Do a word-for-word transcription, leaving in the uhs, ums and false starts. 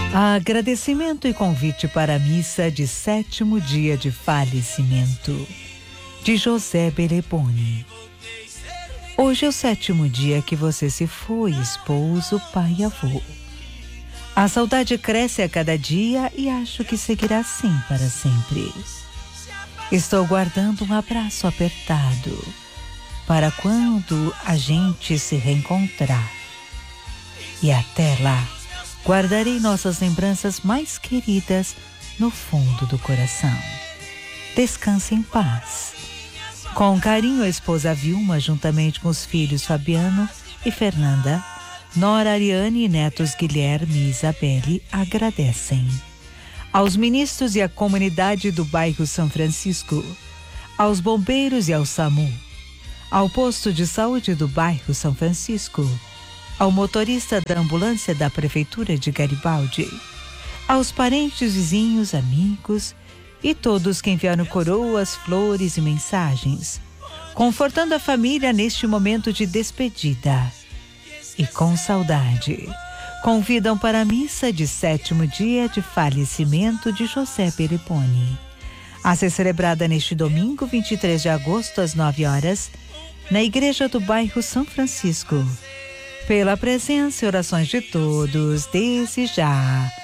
Agradecimento e convite para a missa de sétimo dia de falecimento de José Beleboni. Hoje é o sétimo dia que você se foi, esposo, pai e avô. A saudade cresce a cada dia e acho que seguirá assim para sempre. Estou guardando um abraço apertado para quando a gente se reencontrar. E até lá, guardarei nossas lembranças mais queridas no fundo do coração. Descanse em paz. Com carinho, a esposa Vilma, juntamente com os filhos Fabiano e Fernanda, Nora Ariane e netos Guilherme e Isabelle, agradecem. Aos ministros e à comunidade do bairro São Francisco, aos bombeiros e ao SAMU, ao posto de saúde do bairro São Francisco, ao motorista da ambulância da Prefeitura de Garibaldi, aos parentes, vizinhos, amigos e todos que enviaram coroas, flores e mensagens, confortando a família neste momento de despedida. E com saudade, convidam para a missa de sétimo dia de falecimento de José Beleboni, a ser celebrada neste domingo, vinte e três de agosto, às nove horas, na igreja do bairro São Francisco. Pela presença e orações de todos, desde já,